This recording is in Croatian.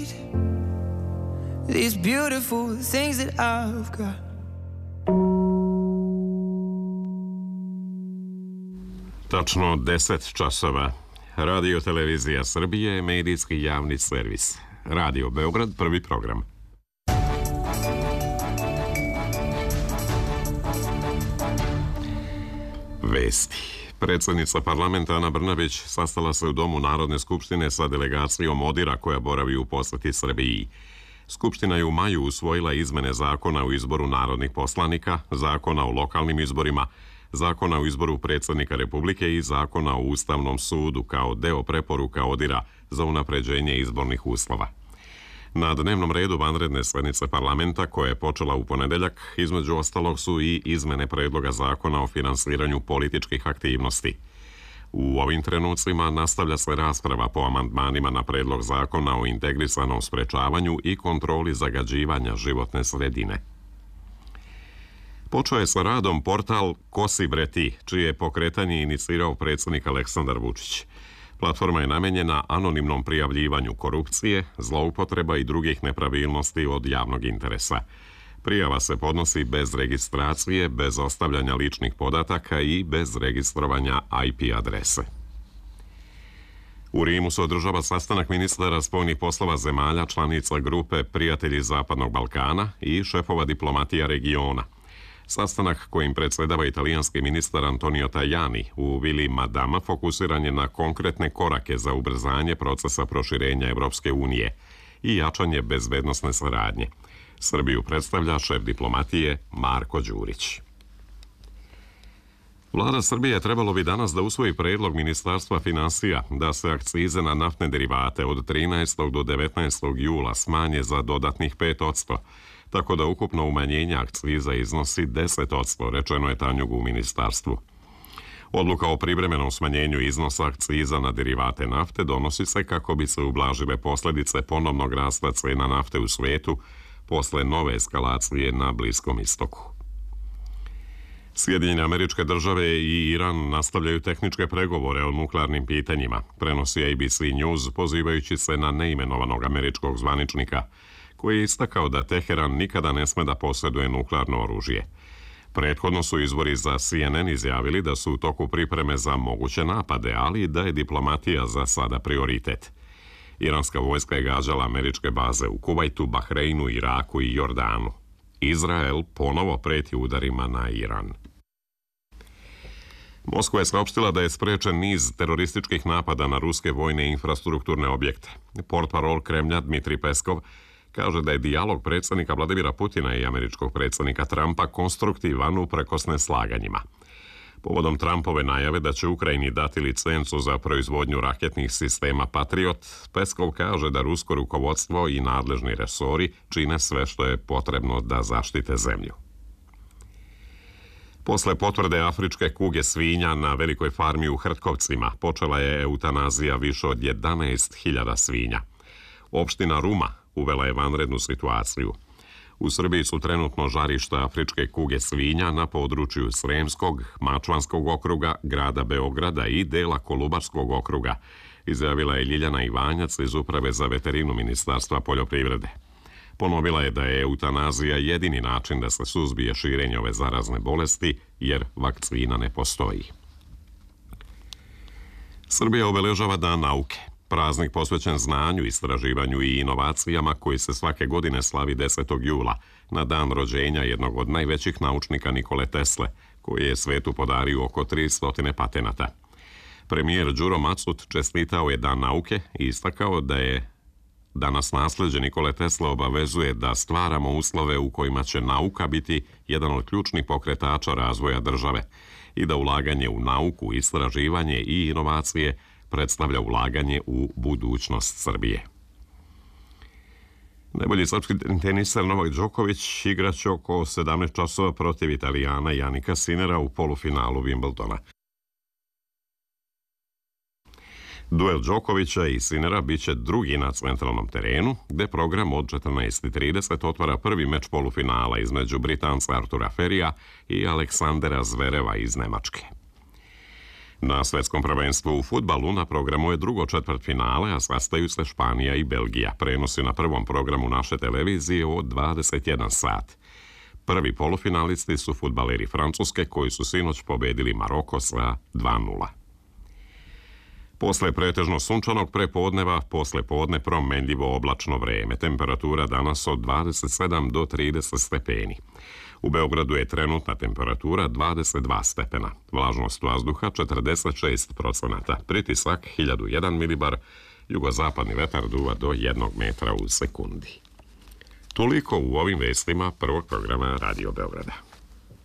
these beautiful things that I've got. Tačno 10 časova. Radio Televizija Srbije, medijski javni servis. Radio Beograd, prvi program. Vesti. Predsjednica parlamenta Ana Brnabić sastala se u Domu Narodne skupštine sa delegacijom ODIR-a koja boravi u posjeti Srbiji. Skupština je u maju usvojila izmene zakona o izboru narodnih poslanika, zakona o lokalnim izborima, zakona o izboru predsjednika Republike i zakona o Ustavnom sudu kao deo preporuka ODIR-a za unapređenje izbornih uslova. Na dnevnom redu vanredne sjednice parlamenta, koja je počela u ponedeljak, između ostalog su i izmene predloga zakona o finansiranju političkih aktivnosti. U ovim trenucima nastavlja se rasprava po amandmanima na predlog zakona o integrisanom sprečavanju i kontroli zagađivanja životne sredine. Počeo je sa radom portal Ko si bre ti, čije je pokretanje inicirao predsjednik Aleksandar Vučić. Platforma je namenjena anonimnom prijavljivanju korupcije, zloupotreba i drugih nepravilnosti od javnog interesa. Prijava se podnosi bez registracije, bez ostavljanja ličnih podataka i bez registrovanja IP adrese. U Rimu se održava sastanak ministara spoljnih poslova zemalja članica grupe Prijatelji Zapadnog Balkana i šefova diplomatija regiona. Sastanak kojim predsjedava italijanski ministar Antonio Tajani u vili Madama fokusiran je na konkretne korake za ubrzanje procesa proširenja Evropske unije i jačanje bezbednosne saradnje. Srbiju predstavlja šef diplomatije Marko Đurić. Vlada Srbije trebalo bi danas da usvoji predlog Ministarstva finansija da se akcize na naftne derivate od 13. do 19. jula smanje za dodatnih 5%, tako da ukupno umanjenje akciza iznosi 10%, rečeno je Tanjugu u ministarstvu. Odluka o privremenom smanjenju iznosa akciza na derivate nafte donosi se kako bi se ublažile posljedice ponovnog rasta cena nafte u svijetu posle nove eskalacije na Bliskom istoku. Sjedinjene Američke Države i Iran nastavljaju tehničke pregovore o nuklearnim pitanjima, prenosi ABC News pozivajući se na neimenovanog američkog zvaničnika koji je istakao da Teheran nikada ne sme da posjeduje nuklearno oružje. Prethodno su izvori za CNN izjavili da su u toku pripreme za moguće napade, ali da je diplomatija za sada prioritet. Iranska vojska je gađala američke baze u Kuvajtu, Bahreinu, Iraku i Jordanu. Izrael ponovo preti udarima na Iran. Moskva je saopštila da je sprečen niz terorističkih napada na ruske vojne infrastrukturne objekte. Portparol Kremlja Dmitri Peskov kaže da je dijalog predsjednika Vladimira Putina i američkog predsjednika Trumpa konstruktivan uprkos neslaganjima. Povodom Trumpove najave da će Ukrajini dati licencu za proizvodnju raketnih sistema Patriot, Peskov kaže da rusko rukovodstvo i nadležni resori čine sve što je potrebno da zaštite zemlju. Posle potvrde afričke kuge svinja na velikoj farmi u Hrtkovcima počela je eutanazija više od 11.000 svinja. Opština Ruma uvela je vanrednu situaciju. U Srbiji su trenutno žarišta afričke kuge svinja na području Sremskog, Mačvanskog okruga, grada Beograda i dela Kolubarskog okruga, izjavila je Ljiljana Ivanjac iz Uprave za veterinu Ministarstva poljoprivrede. Ponovila je da je eutanazija jedini način da se suzbije širenje ove zarazne bolesti, jer vakcina ne postoji. Srbija obeležava Dan nauke. Praznik posvećen znanju, istraživanju i inovacijama koji se svake godine slavi 10. jula na dan rođenja jednog od najvećih naučnika Nikole Tesle, koji je svetu podario oko 300 patenata. Premijer Đuro Macut čestitao je Dan nauke i istakao da nas nasleđe Nikole Tesle obavezuje da stvaramo uslove u kojima će nauka biti jedan od ključnih pokretača razvoja države i da ulaganje u nauku, istraživanje i inovacije predstavlja ulaganje u budućnost Srbije. Najbolji srpski teniser Novak Đoković igraće oko 17 časova protiv Italijana Janika Sinera u polufinalu Wimbledona. Duel Đokovića i Sinera biće drugi na centralnom terenu, gde program od 14:30 otvara prvi meč polufinala između Britanca Artura Ferija i Aleksandera Zvereva iz Nemačke. Na svetskom prvenstvu u fudbalu na programu je drugo četvrtfinale, a sastaju se Španija i Belgija. Prenosi na prvom programu naše televizije od 21 sat. Prvi polufinalisti su fudbaleri Francuske koji su sinoć pobedili Maroko sa 2:0. Posle pretežno sunčanog prepodneva, posle podne promenljivo oblačno vreme. Temperatura danas od 27 do 30 stepeni. U Beogradu je trenutna temperatura 22 stepena. Vlažnost vazduha 46%. Pritisak 1001 milibar. Jugozapadni vetar duva do 1 metra u sekundi. Toliko u ovim vestima prvog programa Radio Beograda.